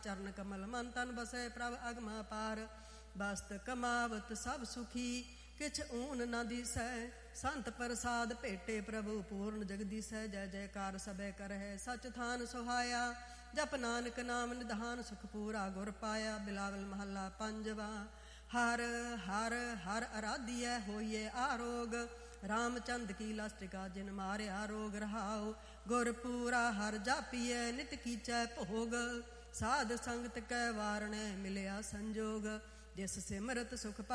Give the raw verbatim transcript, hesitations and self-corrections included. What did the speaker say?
ਚਰਨ ਕਮਲ ਮਨ ਤਨ ਬਸੈ ਪ੍ਰਭ ਅਗਮ ਅਪਾਰ। ਬਸਤ ਕਮਾਵਤ ਸਭ ਸੁਖੀ ਕਿਛ ਊਨ ਨਾ ਦੀਸੈ। ਸੰਤ ਪ੍ਰਸਾਦ ਭੇਟੇ ਪ੍ਰਭੂ ਪੂਰਨ ਜਗਦੀਸੈ। ਜੈ ਜੈਕਾਰ ਸਭੈ ਕਰਹਿ ਸਚ ਥਾਨ ਸੁਹਾਇਆ। ਜਪ ਨਾਨਕ ਨਾਮ ਨਿਧਾਨ ਸੁਖ ਪੂਰਾ ਗੁਰ ਪਾਇਆ। ਬਿਲਾਵਲ ਮਹੱਲਾ ਪੰਜਵਾ। ਹਰ ਹਰ ਹਰ ਅਰਾਧੀਐ ਹੋਈਏ ਆਰੋਗ। ਰਾਮਚੰਦ ਕੀ ਲਾਸਟਿਕਾ ਜਿਨ ਮਾਰਿਆ ਰੋਗ ਰਹਾਉ। ਗੁਰ ਪੂਰਾ ਹਰ ਜਾਪੀਐ ਨਿਤ ਕੀਚੈ ਭੋਗ। ਸਾਧ ਸੰਗਤ ਕੈ ਵਾਰਣੈ ਮਿਲਿਆ ਸੰਜੋਗ। ਜਿਸ ਸਿਮਰਤ ਸੁਖ